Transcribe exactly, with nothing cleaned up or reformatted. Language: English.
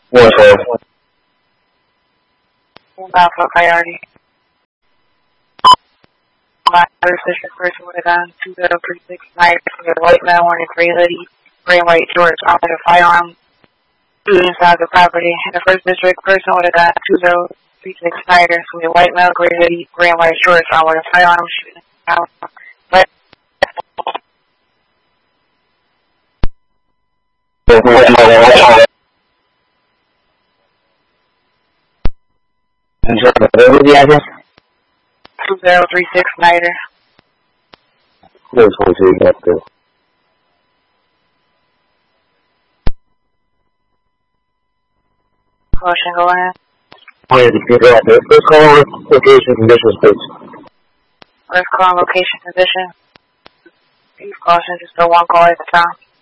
One four. One five for priority. My first district person would have gone two zero three six nine from the white male wearing a gray hoodie, gray and white shorts, armed with a firearm inside the property. And the first district person would have gone two zero three six Snyder from the white male, gray hoodie, gray and white shorts, armed with a firearm shooting out. But What was the address? two zero three six Snyder. This one too, that's good. Caution going in. I had to figure out the first call, location, conditions, please. First call, location, position. Please caution, just the one call at a time.